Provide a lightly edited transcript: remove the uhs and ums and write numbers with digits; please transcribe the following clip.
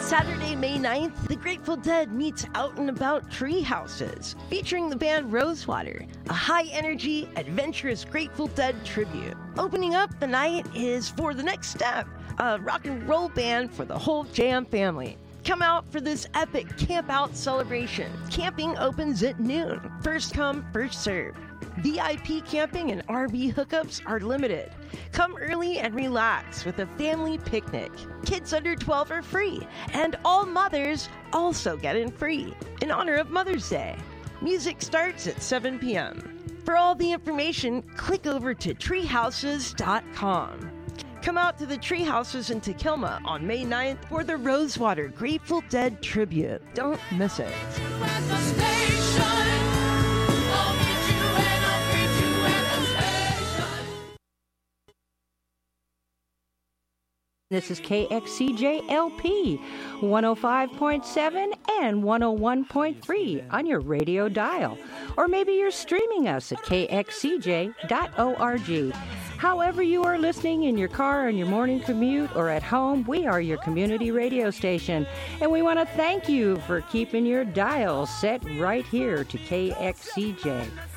Saturday, May 9th, the Grateful Dead meets Out and About Treehouses, featuring the band Rosewater, a high-energy, adventurous Grateful Dead tribute. Opening up the night is For the Next Step, a rock and roll band for the whole Jam family. Come out for this epic camp-out celebration. Camping opens at noon. First come, first serve. VIP camping and RV hookups are limited. Come early and relax with a family picnic. Kids under 12 are free, and all mothers also get in free in honor of Mother's Day. Music starts at 7 p.m. For all the information, click over to treehouses.com. Come out to the Treehouses in Takilma on May 9th for the Rosewater Grateful Dead tribute. Don't miss it. This is KXCJ LP 105.7 and 101.3 on your radio dial. Or maybe you're streaming us at kxcj.org. However you are listening, in your car, on your morning commute, or at home, we are your community radio station. And we want to thank you for keeping your dial set right here to KXCJ.